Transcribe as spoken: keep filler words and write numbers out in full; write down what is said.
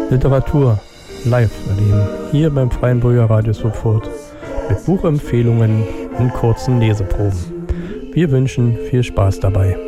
Literatur live erleben, hier beim Freien Bürgerradio Sopfurt, mit Buchempfehlungen und kurzen Leseproben. Wir wünschen viel Spaß dabei.